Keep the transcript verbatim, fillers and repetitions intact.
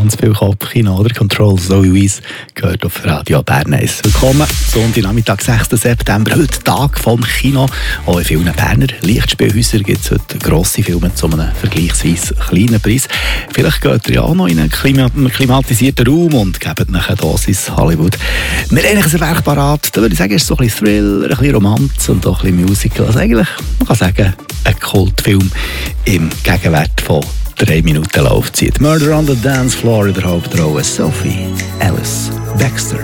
ganz viel Kopfkino, oder? Control, Zoe Weiss gehört auf Radio Bern eins. Willkommen, Sonntagnachmittag, sechster September, heute Tag vom Kino. Auch in vielen Berner Lichtspielhäusern gibt es heute grosse Filme zu einem vergleichsweise kleinen Preis. Vielleicht geht ihr ja auch noch in einen klimatisierten Raum und gebt nachher eine Dosis Hollywood. Wir haben ein Werk parat, da würde ich sagen, ist so ein bisschen Thriller, ein bisschen Romanze und auch ein bisschen Musical. Also eigentlich, man kann sagen, ein Kultfilm im Gegenwert von drei Minuten Laufzeit. Murder on the Dance Floor in der Hauptrolle Sophie Ellis-Bextor.